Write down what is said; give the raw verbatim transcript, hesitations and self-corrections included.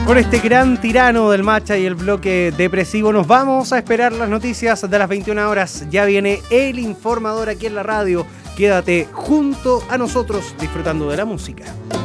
Con este gran tirano del Macha y el bloque depresivo nos vamos a esperar las noticias de las veintiuna horas. Ya viene el informador aquí en la radio. Quédate junto a nosotros disfrutando de la música.